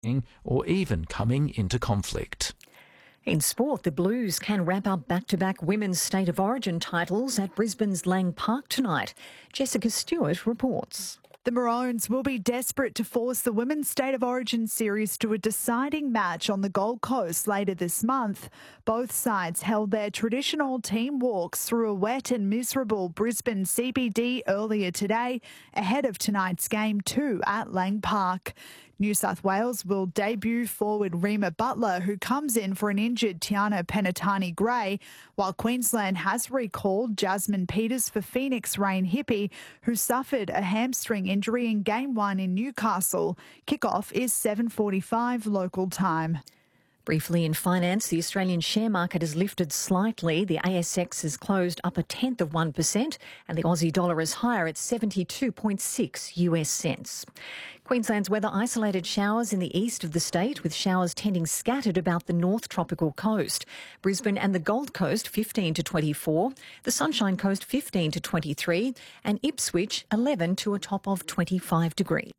or even coming into conflict. In sport, the Blues can wrap up back-to-back women's State of Origin titles at Brisbane's Lang Park tonight. Jessica Stewart reports. The Maroons will be desperate to force the Women's State of Origin series to a deciding match on the Gold Coast later this month. Both sides held their traditional team walks through a wet and miserable Brisbane CBD earlier today, ahead of tonight's game 2 at Lang Park. New South Wales will debut forward Rima Butler, who comes in for an injured Tiana Penatani-Gray, while Queensland has recalled Jasmine Peters for Phoenix Rain Hippie, who suffered a hamstring injury in Game 1 in Newcastle. Kickoff is 7:45 local time. Briefly in finance, the Australian share market has lifted slightly. The ASX has closed up 0.1%, and the Aussie dollar is higher at 72.6 US cents. Queensland's weather: isolated showers in the east of the state, with showers tending scattered about the north tropical coast. Brisbane and the Gold Coast 15 to 24, the Sunshine Coast 15 to 23, and Ipswich 11 to a top of 25 degrees.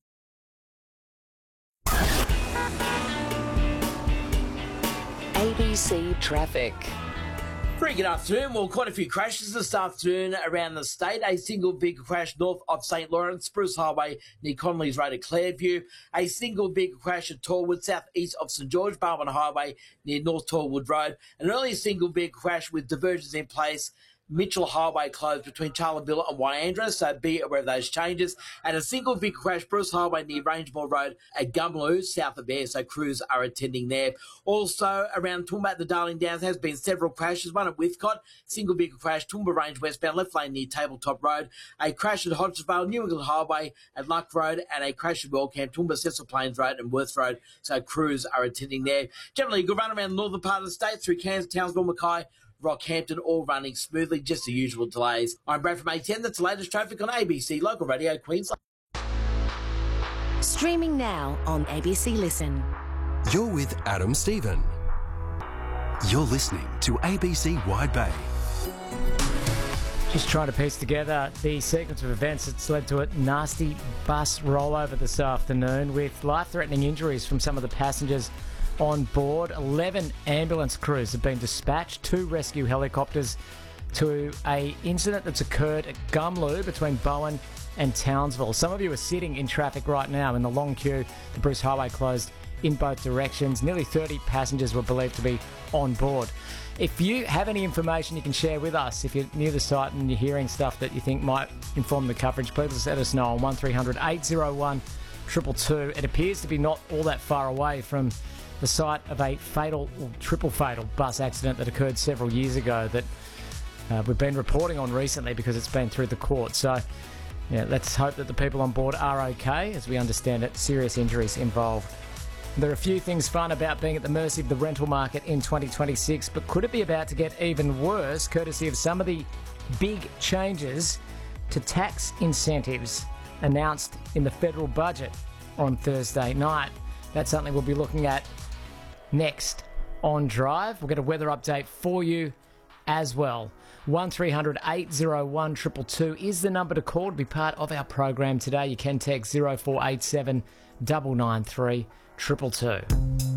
ABC Traffic. Very good afternoon. Well, quite a few crashes this afternoon around the state. A single vehicle crash north of St Lawrence, Spruce Highway near Connolly's Road at Clairview. A single vehicle crash at Torwood, southeast of St George, Barwon Highway near North Torwood Road. An earlier single vehicle crash with diversions in place, Mitchell Highway closed between Charleville and Wyandra, so be aware of those changes. And a single vehicle crash, Bruce Highway near Rangemore Road at Gumloo, south of there, so crews are attending there. Also, around Toowoomba, the Darling Downs, has been several crashes. One at Withcott, single vehicle crash, Toowoomba Range westbound, left lane near Tabletop Road. A crash at Hodgesvale, New England Highway at Luck Road, and a crash at Wellcamp, Toowoomba, Cecil Plains Road and Worth Road, so crews are attending there. Generally, a good run around the northern part of the state through Cairns, Townsville, Mackay, Rockhampton, all running smoothly, just the usual delays. I'm Brad from A10. That's the latest traffic on ABC Local Radio Queensland. Streaming now on ABC Listen. You're with Adam Stephen. You're listening to ABC Wide Bay. Just trying to piece together the sequence of events that's led to a nasty bus rollover this afternoon with life-threatening injuries from some of the passengers on board. 11 ambulance crews have been dispatched, 2 rescue helicopters, to a incident that's occurred at Gumloo between Bowen and Townsville. Some of you are sitting in traffic right now in the long queue. The Bruce Highway closed in both directions. Nearly 30 passengers were believed to be on board. If you have any information you can share with us, if you're near the site and you're hearing stuff that you think might inform the coverage, please let us know on 1300 801 222. It appears to be not all that far away from the site of a fatal or triple fatal bus accident that occurred several years ago that we've been reporting on recently because it's been through the court. So, yeah, let's hope that the people on board are okay. As we understand it, serious injuries involved. There are a few things fun about being at the mercy of the rental market in 2026, but could it be about to get even worse, courtesy of some of the big changes to tax incentives announced in the federal budget on Thursday night? That's something we'll be looking at next on Drive. We'll get a weather update for you as well. 1300 801 222 is the number to call to be part of our program today. You can text 0487 993 222.